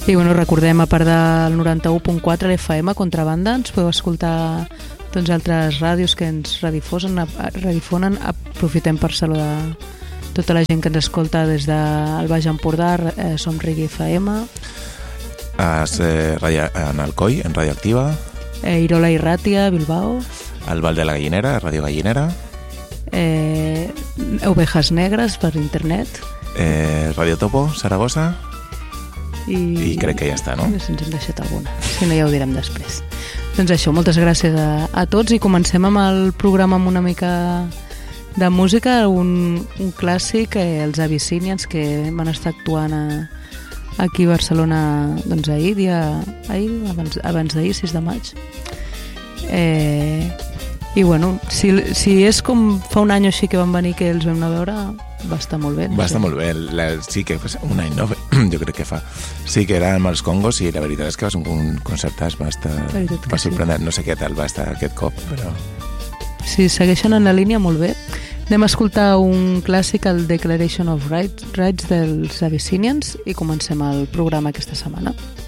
I bueno, recordem, a part del 91.4 l'FM, Contrabanda, ens podeu escoltar doncs, altres ràdios que ens redifonen. Aprofitem per saludar tota la gent que ens escolta des del Baix Empordà. Som Reggae FM, en Alcoi, en Radioactiva, Irola i Ràtia, Bilbao, al Val de la Gallinera, Radio Gallinera, Ovejas Negres per internet, Radio Topo, Saragossa, i crec que ja està, no? Si ens hem deixat alguna, si no ja ho direm després. Doncs això, moltes gràcies a tots i comencem amb el programa amb una mica de música, un clàssic, els Abyssinians, que van estar actuant aquí a Barcelona doncs abans d'ahir, 6 de maig. I bueno, si és com fa un any o així que van venir, que els vam anar a veure, va estar molt bé. Va estar molt bé, sí que un any, no? Jo crec que fa. Sí que era amb els Congos i la veritat és que va ser un concertàs, va sorprendre. No sé què tal va estar aquest cop, però... Si segueixen en la línia, molt bé. Anem a escoltar un clàssic, el Declaration of Rights dels Abyssinians, i comencem el programa aquesta setmana.